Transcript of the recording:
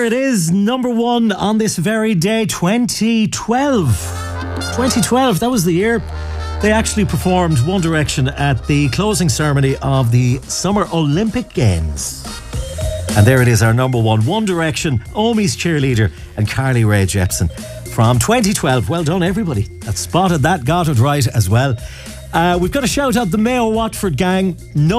it is, number one on this very day, 2012. 2012, that was the year they actually performed One Direction at the closing ceremony of the Summer Olympic Games. And there it is, our number one Direction, Omi's cheerleader, and Carly Rae Jepsen from 2012. Well done, everybody that spotted that, got it right as well. We've got to shout out the Mayo Watford gang. No